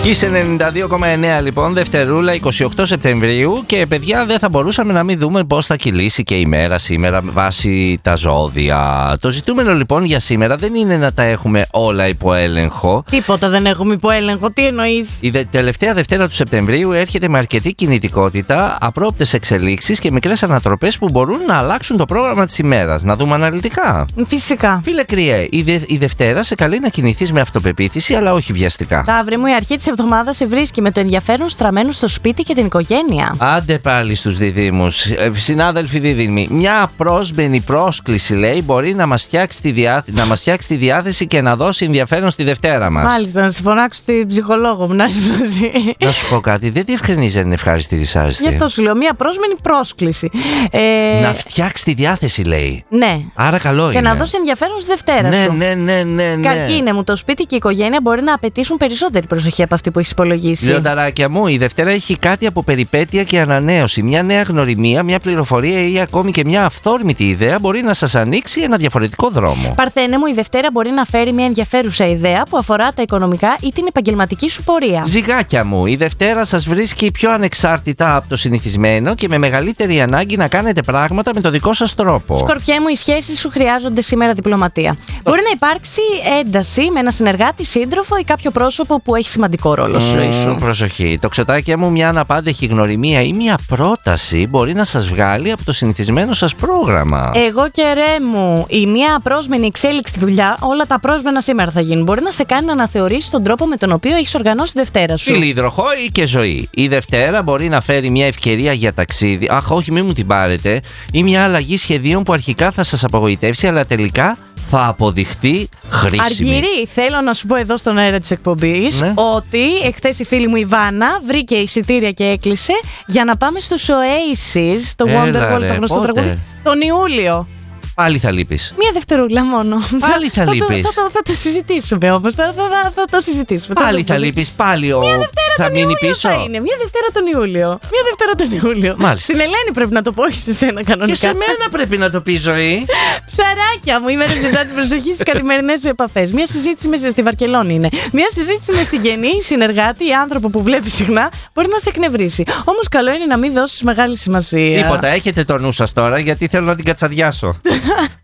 Kiss 92,9 λοιπόν, Δευτερούλα 28 Σεπτεμβρίου. Και παιδιά, δεν θα μπορούσαμε να μην δούμε πώς θα κυλήσει και η μέρα σήμερα βάσει τα ζώδια. Το ζητούμενο λοιπόν για σήμερα δεν είναι να τα έχουμε όλα υπό έλεγχο. Τίποτα δεν έχουμε υπό έλεγχο, τι εννοείς? Η τελευταία Δευτέρα του Σεπτεμβρίου έρχεται με αρκετή κινητικότητα, απρόοπτες εξελίξεις και μικρές ανατροπές που μπορούν να αλλάξουν το πρόγραμμα της ημέρας. Να δούμε αναλυτικά. Φυσικά. Φίλε Κριέ, η Δευτέρα σε καλεί να κινηθείς με αυτοπεποίθηση, αλλά όχι βιαστικά. Ταύρη μου, η αρχή της εβδομάδας σε βρίσκει με το ενδιαφέρον στραμμένο στο σπίτι και την οικογένεια. Άντε πάλι στους διδύμους. Συνάδελφοι δίδυμοι, μια απρόσμενη πρόσκληση, λέει, μπορεί να μας φτιάξει τη διάθεση και να δώσει ενδιαφέρον στη Δευτέρα μας. Μάλιστα, να σε φωνάξω την ψυχολόγο μου να έρθει μαζί. Να σου πω κάτι, δεν διευκρινίζει αν είναι ευχάριστη ή δυσάρεστη. Γι' αυτό σου λέω, μια απρόσμενη πρόσκληση. Να φτιάξει τη διάθεση, λέει. Ναι. Άρα καλό είναι. Και να δώσει ενδιαφέρον στη Δευτέρα σου. Ναι. Καρκίνε μου, το σπίτι και η οικογένεια μπορεί να απαιτήσουν περισσότερη προσοχή από αυτή που έχει υπολογίσει. Λιονταράκια μου, η Δευτέρα έχει κάτι από περιπέτεια και ανανέωση. Μια νέα γνωριμία, μια πληροφορία ή ακόμη και μια αυθόρμητη ιδέα μπορεί να σας ανοίξει ένα διαφορετικό δρόμο. Παρθένε μου, η Δευτέρα μπορεί να φέρει μια ενδιαφέρουσα ιδέα που αφορά τα οικονομικά ή την επαγγελματική σου πορεία. Ζυγάκια μου, η Δευτέρα σας βρίσκει πιο ανεξάρτητα από το συνηθισμένο και με μεγαλύτερη ανάγκη να κάνετε πράγματα με το δικό σας τρόπο. Σκορπιέ μου, οι σχέσεις σου χρειάζονται σήμερα διπλωματία. Μπορεί να υπάρξει ένταση με ένα συνεργάτη, σύντροφο ή κάποιο πρόσωπο που έχει σημαντικό ρόλο στη ζωή σου. Προσοχή. Το ξετάκια μου, μια αναπάντεχη γνωριμία ή μια πρόταση μπορεί να σας βγάλει από το συνηθισμένο σας πρόγραμμα. Εγώ και ρε μου, η μια απρόσμενη εξέλιξη στη δουλειά, όλα τα απρόσμενα σήμερα θα γίνουν. Μπορεί να σε κάνει να αναθεωρήσεις τον τρόπο με τον οποίο έχεις οργανώσει τη Δευτέρα σου. Φίλοι, υδροχόη και ζωή. Η Δευτέρα μπορεί να φέρει μια ευκαιρία για ταξίδι. Αχ, όχι, μην μου την πάρετε. Ή μια αλλαγή σχεδίων που αρχικά θα σας απογοητεύσει, αλλά τελικά θα αποδειχθεί χρήσιμη. Αργυρή, θέλω να σου πω εδώ στον αέρα της εκπομπής, ναι, ότι εχθές η φίλη μου η Βάνα βρήκε εισιτήρια και έκλεισε για να πάμε στους Oasis, το Wonderwall, το γνωστό τραγούδι, τον Ιούλιο. Πάλι θα λείπεις. Μια δευτερούλα μόνο. Πάλι θα λείπεις. Θα το συζητήσουμε όμως. Θα το συζητήσουμε. Πάλι θα λείψεις. Πάλι θα μείνει πίσω. Θα είναι. Μια Δευτέρα τον Ιούλιο. Μια Δευτέρα τον Ιούλιο. Μάλιστα. Στην Ελένη πρέπει να το πω, όχι σε σένα κανονικά. Και σε μένα πρέπει να το πει, ζωή. Ψαράκια μου, είμαι ζητά την προσοχή στις καθημερινές σου επαφές. Μια συζήτηση μέσα στη Βαρκελόνη είναι. Μια συζήτηση με συγγενή, συνεργάτη ή άνθρωπο που βλέπει συχνά μπορεί να σε εκνευρίσει. Όμως καλό είναι να μην δώσεις μεγάλη σημασία. Τίποτα, έχετε το νου σας τώρα γιατί θέλω να την κατσαδιάσω.